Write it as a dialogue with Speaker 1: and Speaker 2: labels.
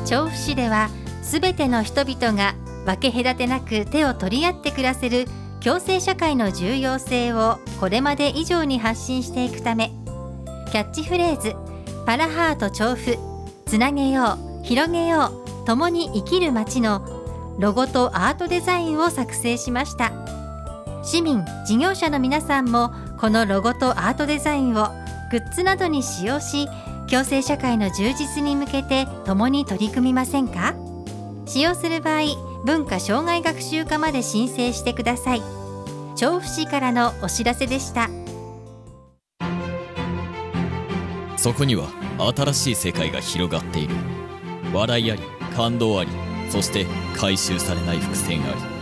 Speaker 1: 調布市ではすべての人々が分け隔てなく手を取り合って暮らせる共生社会の重要性をこれまで以上に発信していくため、キャッチフレーズパラハート調布、つなげよう広げよう共に生きる街のロゴとアートデザインを作成しました。市民・事業者の皆さんもこのロゴとアートデザインをグッズなどに使用し、共生社会の充実に向けて共に取り組みませんか？使用する場合、文化障害学習課まで申請してください。調布市からのお知らせでした。
Speaker 2: そこには新しい世界が広がっている。笑いあり、感動あり、そして回収されない伏線あり。